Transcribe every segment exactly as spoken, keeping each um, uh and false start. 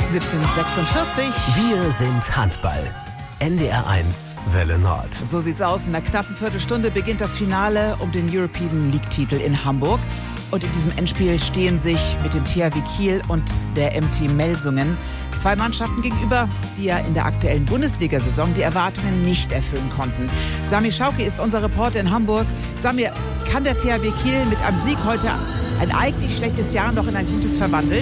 siebzehn Uhr sechsundvierzig. Wir sind Handball. N D R eins, Welle Nord. So sieht's aus. In einer knappen Viertelstunde beginnt das Finale um den European League-Titel in Hamburg. Und in diesem Endspiel stehen sich mit dem T H W Kiel und der M T Melsungen zwei Mannschaften gegenüber, die ja in der aktuellen Bundesliga-Saison die Erwartungen nicht erfüllen konnten. Sami Schauke ist unser Reporter in Hamburg. Sami, kann der T H W Kiel mit einem Sieg heute ein eigentlich schlechtes Jahr noch in ein gutes verwandeln?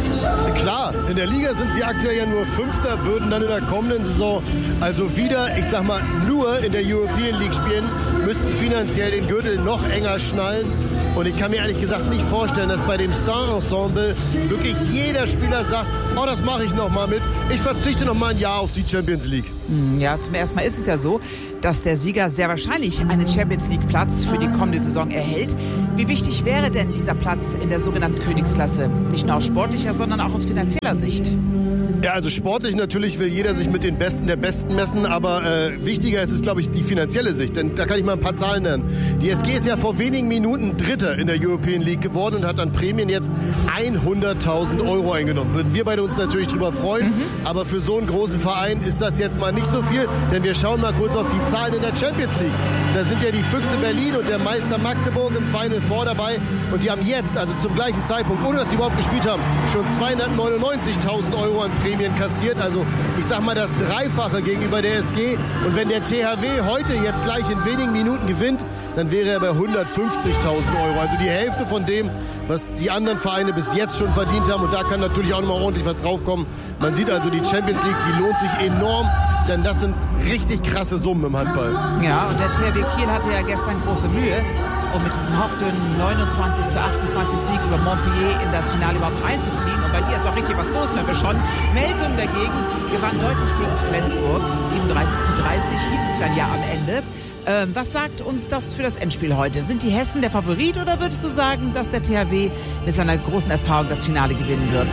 Klar, in der Liga sind sie aktuell ja nur Fünfter, würden dann in der kommenden Saison also wieder, ich sag mal, nur in der European League spielen, müssten finanziell den Gürtel noch enger schnallen. Und ich kann mir ehrlich gesagt nicht vorstellen, dass bei dem Star-Ensemble wirklich jeder Spieler sagt, oh, das mache ich noch mal mit. Ich verzichte noch mal ein Jahr auf die Champions League. Ja, zum ersten Mal ist es ja so, dass der Sieger sehr wahrscheinlich einen Champions League-Platz für die kommende Saison erhält. Wie wichtig wäre denn dieser Platz in der sogenannten Königsklasse? Nicht nur aus sportlicher, sondern auch aus finanzieller Sicht. Ja, also sportlich natürlich will jeder sich mit den Besten der Besten messen, aber äh, wichtiger ist es, glaube ich, die finanzielle Sicht, denn da kann ich mal ein paar Zahlen nennen. Die S G ist ja vor wenigen Minuten Dritter in der European League geworden und hat an Prämien jetzt hunderttausend Euro eingenommen. Würden wir beide uns natürlich drüber freuen, mhm. aber für so einen großen Verein ist das jetzt mal nicht so viel, denn wir schauen mal kurz auf die Zahlen in der Champions League. Da sind ja die Füchse Berlin und der Meister Magdeburg im Final Four dabei und die haben jetzt, also zum gleichen Zeitpunkt, ohne dass sie überhaupt gespielt haben, schon zweihundertneunundneunzigtausend Euro an Prämien kassiert. Also ich sag mal das Dreifache gegenüber der S G. Und wenn der T H W heute jetzt gleich in wenigen Minuten gewinnt, dann wäre er bei hundertfünfzigtausend Euro. Also die Hälfte von dem, was die anderen Vereine bis jetzt schon verdient haben. Und da kann natürlich auch noch mal ordentlich was draufkommen. Man sieht also, die Champions League, die lohnt sich enorm. Denn das sind richtig krasse Summen im Handball. Ja, und der T H W Kiel hatte ja gestern große Mühe, um mit diesem hauchdünnen neunundzwanzig zu achtundzwanzig Sieg über Montpellier in das Finale überhaupt einzuziehen. Und bei dir ist auch richtig was los, wenn wir schon. Melsungen dagegen gewann deutlich gegen Flensburg. siebenunddreißig zu dreißig hieß es dann ja am Ende. Ähm, was sagt uns das für das Endspiel heute? Sind die Hessen der Favorit oder würdest du sagen, dass der T H W mit seiner großen Erfahrung das Finale gewinnen wird?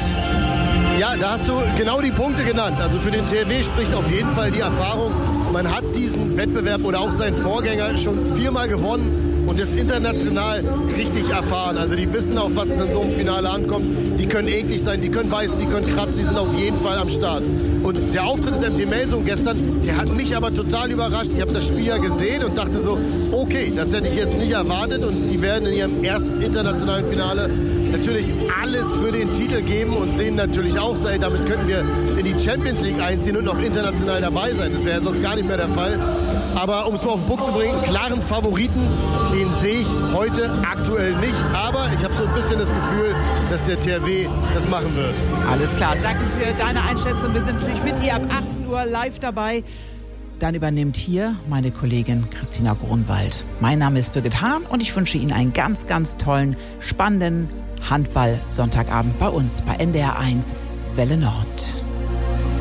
Ja, da hast du genau die Punkte genannt. Also für den T H W spricht auf jeden Fall die Erfahrung. Man hat diesen Wettbewerb oder auch seinen Vorgänger schon viermal gewonnen und ist international richtig erfahren. Also die wissen auch, was in so einem Finale ankommt. Die können eklig sein, die können beißen, die können kratzen, die sind auf jeden Fall am Start. Und der Auftritt des M T Melsungen gestern, der hat mich aber total überrascht. Ich habe das Spiel ja gesehen und dachte so, okay, das hätte ich jetzt nicht erwartet. Und die werden in ihrem ersten internationalen Finale natürlich alles für den Titel geben und sehen natürlich auch, ey, damit könnten wir in die Champions League einziehen und noch international dabei sein. Das wäre sonst gar nicht mehr der Fall. Aber um es mal auf den Punkt zu bringen, einen klaren Favoriten, den sehe ich heute aktuell nicht. Aber ich habe so ein bisschen das Gefühl, dass der T H W das machen wird. Alles klar, danke für deine Einschätzung. Wir sind natürlich mit dir ab achtzehn Uhr live dabei. Dann übernimmt hier meine Kollegin Christina Grunwald. Mein Name ist Birgit Hahn und ich wünsche Ihnen einen ganz, ganz tollen, spannenden Handball-Sonntagabend bei uns bei N D R eins Welle Nord.